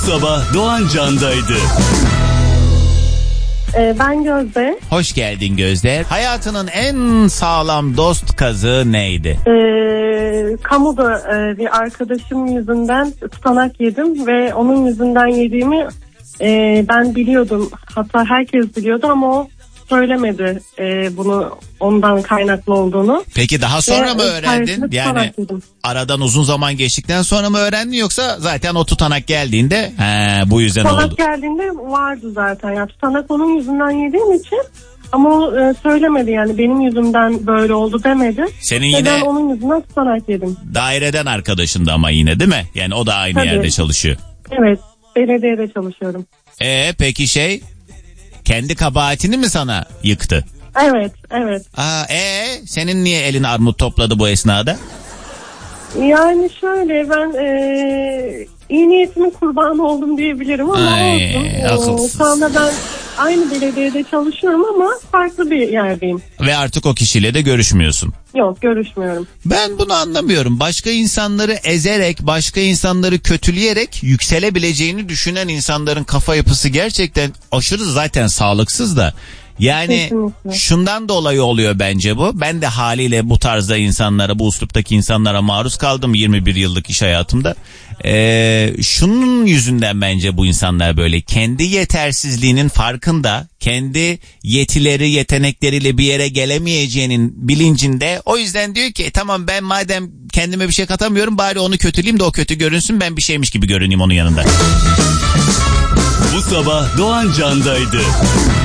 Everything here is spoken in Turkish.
sabah Doğan Can'daydı. Ben Gözde. Hoş geldin Gözde. Hayatının en sağlam dost kazığı neydi? Kamuda bir arkadaşım yüzünden tutanak yedim ve onun yüzünden yediğimi ben biliyordum. Hatta herkes biliyordu ama o söylemedi bunu ondan kaynaklı olduğunu. Peki daha sonra mı öğrendin? Yani yedim. Aradan uzun zaman geçtikten sonra mı öğrendin yoksa zaten o tutanak geldiğinde bu yüzden oldu? Tutanak geldiğinde vardı zaten. Yani tutanak onun yüzünden yediğim için ama o söylemedi yani benim yüzümden böyle oldu demedi. Senin ve yine ben onun yüzünden tutanak yedim. daireden arkadaşındı ama yine değil mi? Yani o da aynı Tabii. yerde çalışıyor. Evet, belediyede çalışıyorum. Peki kendi kabahatini mi sana yıktı? Evet. Senin niye elin armut topladı bu esnada? Yani şöyle ben iyi niyetimin kurbanı oldum diyebilirim ama olsun. Akılsız. Şu anda ben aynı belediyede çalışıyorum ama farklı bir yerdeyim. Ve artık o kişiyle de görüşmüyorsun. Yok, görüşmüyorum. Ben bunu anlamıyorum. Başka insanları ezerek, başka insanları kötüleyerek yükselebileceğini düşünen insanların kafa yapısı gerçekten aşırı zaten sağlıksız da. Yani kesinlikle. Şundan dolayı oluyor bence bu. Ben de haliyle bu tarzda insanlara, bu üsluptaki insanlara maruz kaldım 21 yıllık iş hayatımda. Şunun yüzünden bence bu insanlar böyle kendi yetersizliğinin farkında, kendi yetileri, yetenekleriyle bir yere gelemeyeceğinin bilincinde. O yüzden diyor ki tamam ben madem kendime bir şey katamıyorum bari onu kötüleyeyim de o kötü görünsün, ben bir şeymiş gibi görüneyim onun yanında. Bu sabah Doğan Can'daydı.